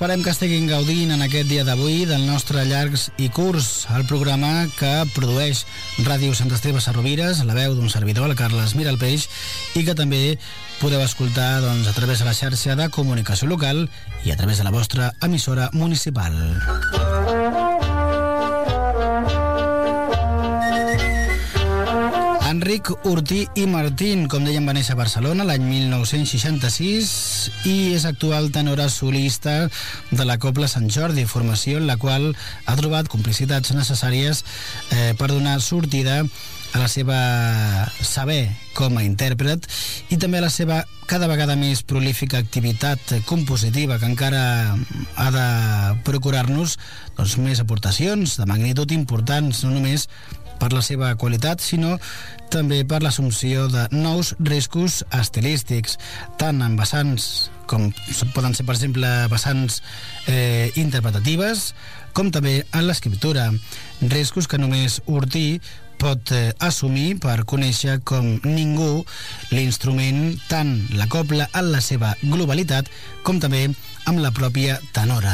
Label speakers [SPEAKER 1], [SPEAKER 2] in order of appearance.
[SPEAKER 1] esperem que estiguin gaudint en aquest dia d'avui del nostre Llargs i Curts, el programa que produeix Ràdio Sant Esteve Sesrovires, la veu d'un servidor, el Carles Miralpeix, i que també podeu escoltar a través de la xarxa de comunicació local i a través de la vostra emissora municipal. Enric Ortí i Martín, com dèiem, va néixer a Barcelona l'any 1966 i és actual tenora solista de la Cobla Sant Jordi, formació en la qual ha trobat complicitats necessàries per donar sortida a la seva saber com a intèrpret i també a la seva cada vegada més prolífica activitat compositiva, que encara ha de procurar-nos més aportacions de magnitud importants, no només per la seva qualitat, sinó també per l'assumpció de nous riscos estilístics, tant en vessants com poden ser, per exemple, vessants interpretatives, com també en l'escriptura. Riscos que només Ortí pot assumir per conèixer com ningú l'instrument, tant la cobla en la seva globalitat, com també amb la pròpia tenora.